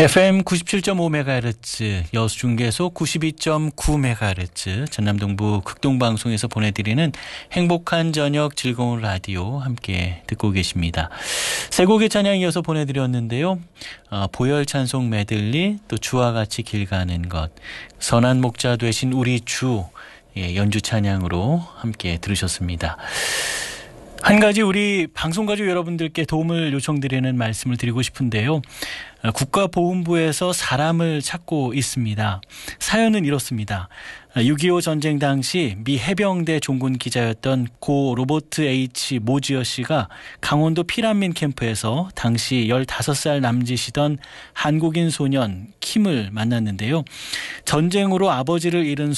FM 97.5MHz, 여수중계소 92.9MHz, 전남동부 극동방송에서 보내드리는 행복한 저녁 즐거운 라디오 함께 듣고 계십니다. 세 곡의 찬양 이어서 보내드렸는데요. 보혈 찬송 메들리, 또 주와 같이 길 가는 것, 선한 목자 되신 우리 주, 연주 찬양으로 함께 들으셨습니다. 한 가지 우리 방송가족 여러분들께 도움을 요청드리는 말씀을 드리고 싶은데요. 국가보훈부에서 사람을 찾고 있습니다. 사연은 이렇습니다. 6.25 전쟁 당시 미 해병대 종군 기자였던 고 로버트 H. 모지어 씨가 강원도 피란민 캠프에서 당시 15살 남짓이던 한국인 소년 킴을 만났는데요. 전쟁으로 아버지를 잃은